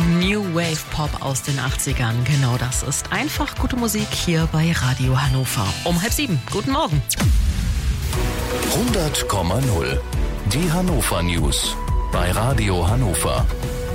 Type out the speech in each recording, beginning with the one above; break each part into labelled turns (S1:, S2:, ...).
S1: New Wave Pop aus den 80ern. Genau das ist einfach gute Musik hier bei Radio Hannover. Um 6:30. Guten Morgen.
S2: 100,0. Die Hannover News bei Radio Hannover.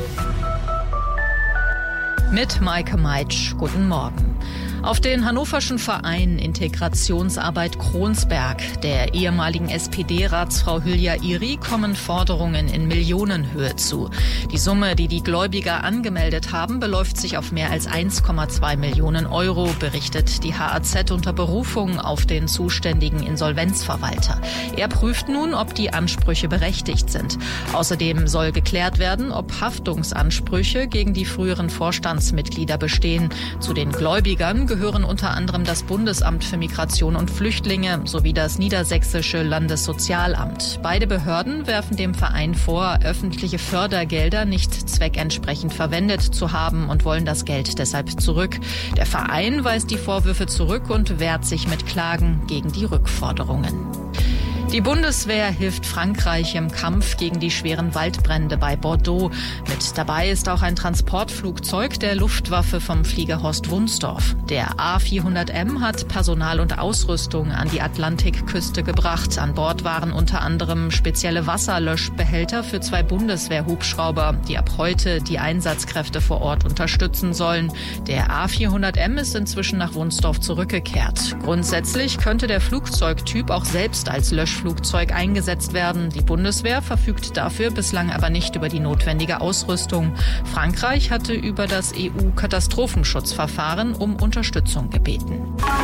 S3: Mit Maike Meitsch, guten Morgen. Auf den hannoverschen Verein Integrationsarbeit Kronsberg, der ehemaligen SPD-Ratsfrau Hülya Iri, kommen Forderungen in Millionenhöhe zu. Die Summe, die die Gläubiger angemeldet haben, beläuft sich auf mehr als 1,2 Millionen Euro, berichtet die HAZ unter Berufung auf den zuständigen Insolvenzverwalter. Er prüft nun, ob die Ansprüche berechtigt sind. Außerdem soll geklärt werden, ob Haftungsansprüche gegen die früheren Vorstandsmitglieder bestehen. Zu den Gläubigern gehören unter anderem das Bundesamt für Migration und Flüchtlinge sowie das Niedersächsische Landessozialamt. Beide Behörden werfen dem Verein vor, öffentliche Fördergelder nicht zweckentsprechend verwendet zu haben und wollen das Geld deshalb zurück. Der Verein weist die Vorwürfe zurück und wehrt sich mit Klagen gegen die Rückforderungen. Die Bundeswehr hilft Frankreich im Kampf gegen die schweren Waldbrände bei Bordeaux. Mit dabei ist auch ein Transportflugzeug der Luftwaffe vom Flieger Horst Wunsdorf. Der A400M hat Personal und Ausrüstung an die Atlantikküste gebracht. An Bord waren unter anderem spezielle Wasserlöschbehälter für 2 Bundeswehr-Hubschrauber, die ab heute die Einsatzkräfte vor Ort unterstützen sollen. Der A400M ist inzwischen nach Wunsdorf zurückgekehrt. Grundsätzlich könnte der Flugzeugtyp auch selbst als Löschflugzeug eingesetzt werden. Die Bundeswehr verfügt dafür bislang aber nicht über die notwendige Ausrüstung. Frankreich hatte über das EU-Katastrophenschutzverfahren um Unterstützung gebeten.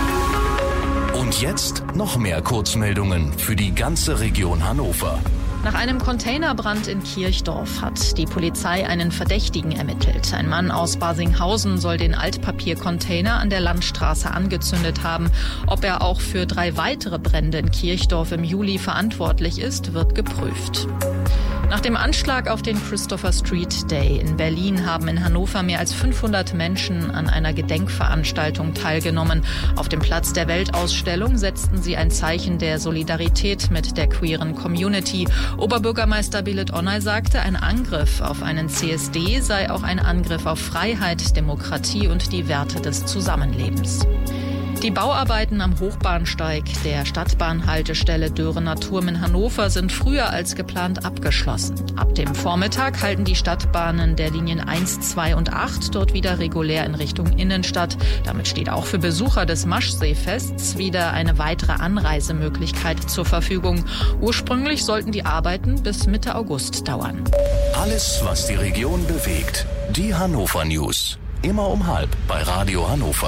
S2: Und jetzt noch mehr Kurzmeldungen für die ganze Region Hannover.
S3: Nach einem Containerbrand in Kirchdorf hat die Polizei einen Verdächtigen ermittelt. Ein Mann aus Barsinghausen soll den Altpapiercontainer an der Landstraße angezündet haben. Ob er auch für 3 weitere Brände in Kirchdorf im Juli verantwortlich ist, wird geprüft. Nach dem Anschlag auf den Christopher Street Day in Berlin haben in Hannover mehr als 500 Menschen an einer Gedenkveranstaltung teilgenommen. Auf dem Platz der Weltausstellung setzten sie ein Zeichen der Solidarität mit der queeren Community. Oberbürgermeister Belit Onay sagte, ein Angriff auf einen CSD sei auch ein Angriff auf Freiheit, Demokratie und die Werte des Zusammenlebens. Die Bauarbeiten am Hochbahnsteig der Stadtbahnhaltestelle Dörener Turm in Hannover sind früher als geplant abgeschlossen. Ab dem Vormittag halten die Stadtbahnen der Linien 1, 2 und 8 dort wieder regulär in Richtung Innenstadt. Damit steht auch für Besucher des Maschseefests wieder eine weitere Anreisemöglichkeit zur Verfügung. Ursprünglich sollten die Arbeiten bis Mitte August dauern.
S2: Alles, was die Region bewegt. Die Hannover News. Immer um 6:30 bei Radio Hannover.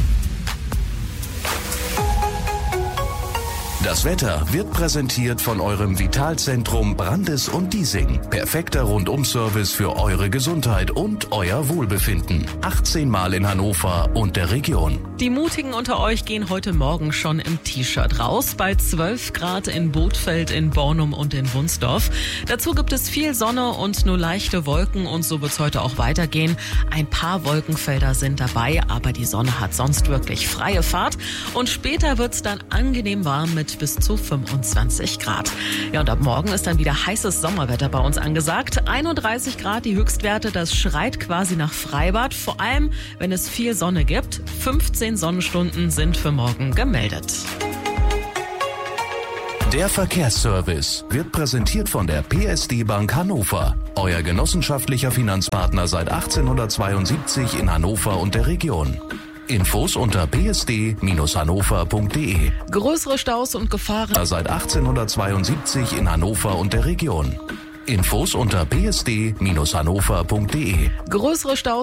S2: Das Wetter wird präsentiert von eurem Vitalzentrum Brandes und Diesing. Perfekter Rundum-Service für eure Gesundheit und euer Wohlbefinden. 18 Mal in Hannover und der Region.
S1: Die Mutigen unter euch gehen heute Morgen schon im T-Shirt raus. Bei 12 Grad in Bothfeld, in Bornum und in Wunsdorf. Dazu gibt es viel Sonne und nur leichte Wolken und so wird es heute auch weitergehen. Ein paar Wolkenfelder sind dabei, aber die Sonne hat sonst wirklich freie Fahrt. Und später wird es dann angenehm warm mit bis zu 25 Grad. Ja, und ab morgen ist dann wieder heißes Sommerwetter bei uns angesagt. 31 Grad die Höchstwerte, das schreit quasi nach Freibad. Vor allem, wenn es viel Sonne gibt. 15 Sonnenstunden sind für morgen gemeldet.
S2: Der Verkehrsservice wird präsentiert von der PSD Bank Hannover. Euer genossenschaftlicher Finanzpartner seit 1872 in Hannover und der Region. Infos unter psd-hannover.de.
S1: Größere Staus und Gefahren
S2: Seit 1872 in Hannover und der Region. Infos unter psd-hannover.de.
S1: Größere Staus